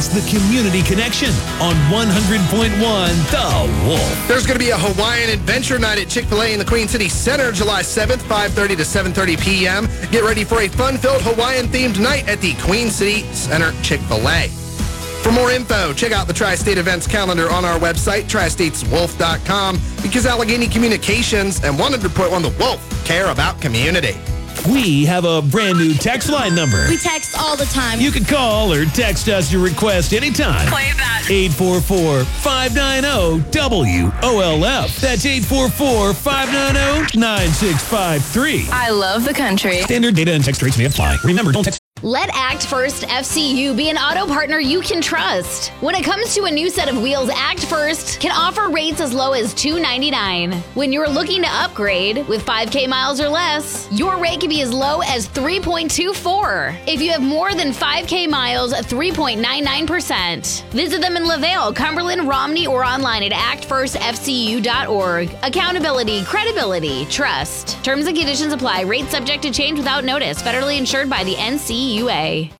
It's the Community Connection on 100.1 The Wolf. There's going to be a Hawaiian Adventure Night at Chick-fil-A in the Queen City Center, July 7th, 5:30 to 7:30 p.m. Get ready for a fun-filled Hawaiian-themed night at the Queen City Center Chick-fil-A. For more info, check out the Tri-State Events calendar on our website, tristateswolf.com, because Allegheny Communications and 100.1 The Wolf care about community. We have a brand new text line number. We text all the time. You can call or text us your request anytime. Play that. 844-590-WOLF. That's 844-590-9653. I love the country. Standard data and text rates may apply. Remember, don't text. Let Act First FCU be an auto partner you can trust. When it comes to a new set of wheels, Act First can offer rates as low as $299. When you're looking to upgrade with 5K miles or less, your rate can be as low as $3.24. If you have more than 5K miles, 3.99%. Visit them in LaVale, Cumberland, Romney, or online at actfirstfcu.org. Accountability, credibility, trust. Terms and conditions apply. Rates subject to change without notice. Federally insured by the NCUA.